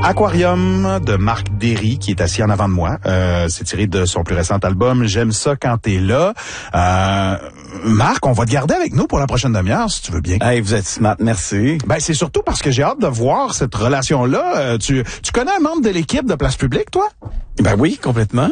Aquarium de Marc Derry qui est assis en avant de moi. C'est tiré de son plus récent album J'aime ça quand t'es là. Marc, on va te garder avec nous pour la prochaine demi-heure si tu veux bien. Hey, vous êtes smart, merci. Ben c'est surtout parce que j'ai hâte de voir cette relation-là. Tu connais un membre de l'équipe de Place Publique, toi? Ben oui, complètement.